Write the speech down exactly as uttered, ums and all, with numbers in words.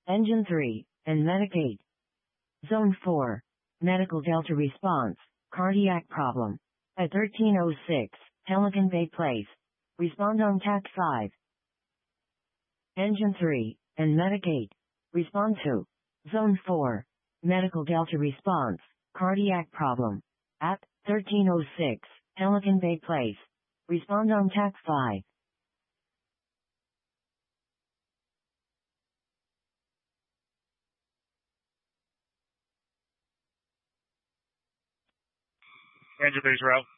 Engine three, and Medicaid. Zone four, Medical Delta Response, Cardiac Problem. At thirteen oh six, Pelican Bay Place. Respond on T A C five. Engine three, and Medicaid. Respond to Zone four, Medical Delta Response, Cardiac Problem. At thirteen oh six, Pelican Bay Place. Respond on T A C five. Engine base route.